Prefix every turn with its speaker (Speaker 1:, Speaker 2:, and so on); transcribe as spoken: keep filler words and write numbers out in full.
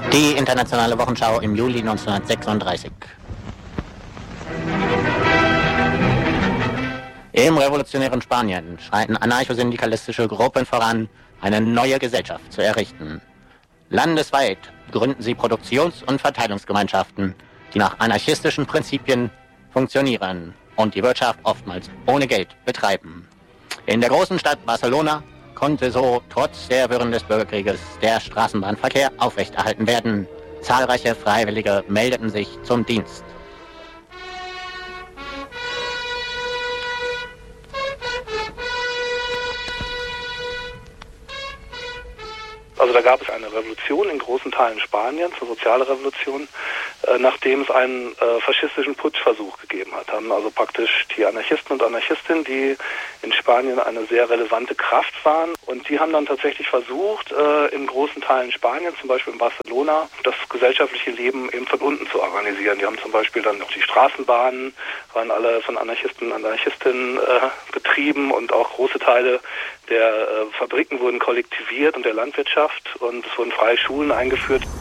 Speaker 1: Die internationale Wochenschau im Juli neunzehnhundertsechsunddreißig. Im revolutionären Spanien schreiten anarchosyndikalistische Gruppen voran, eine neue Gesellschaft zu errichten. Landesweit gründen sie Produktions- und Verteilungsgemeinschaften, die nach anarchistischen Prinzipien funktionieren und die Wirtschaft oftmals ohne Geld betreiben. In der großen Stadt Barcelona konnte so trotz der Wirren des Bürgerkrieges der Straßenbahnverkehr aufrechterhalten werden. Zahlreiche Freiwillige meldeten sich zum Dienst.
Speaker 2: Also da gab es eine Revolution in großen Teilen Spaniens, eine soziale Revolution, äh, nachdem es einen äh, faschistischen Putschversuch gegeben hat. Haben also praktisch die Anarchisten und Anarchistinnen, die in Spanien eine sehr relevante Kraft waren, und die haben dann tatsächlich versucht, äh, in großen Teilen Spaniens, zum Beispiel in Barcelona, das gesellschaftliche Leben eben von unten zu organisieren. Die haben zum Beispiel dann auch die Straßenbahnen, waren alle von Anarchisten und Anarchistinnen äh, betrieben, und auch große Teile der äh, Fabriken wurden kollektiviert und der Landwirtschaft, und es wurden freie Schulen eingeführt.